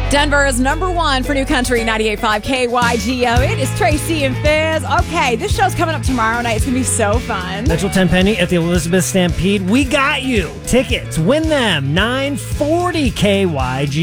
Denver's number one for New Country 98.5 KYGO. It is Tracy and Fizz. Okay, this show's coming up tomorrow night. It's going to be so fun. Mitchell Tenpenny at the Elizabeth Stampede. We got you. Tickets. Win them. 940 KYG.